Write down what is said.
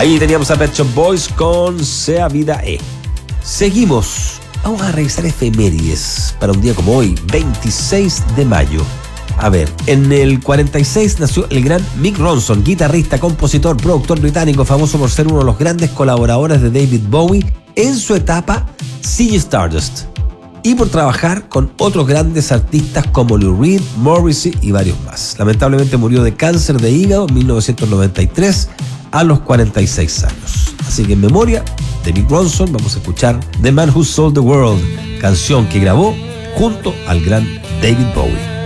Ahí teníamos a Pet Shop Boys con Sea Vida E. Seguimos. Vamos a revisar efemérides para un día como hoy, 26 de mayo. A ver, en el 46 nació el gran Mick Ronson, guitarrista, compositor, productor británico, famoso por ser uno de los grandes colaboradores de David Bowie en su etapa Ziggy Stardust, y por trabajar con otros grandes artistas como Lou Reed, Morrissey y varios más. Lamentablemente murió de cáncer de hígado en 1993 a los 46 años. Así que en memoria de Mick Ronson vamos a escuchar The Man Who Sold the World, canción que grabó junto al gran David Bowie.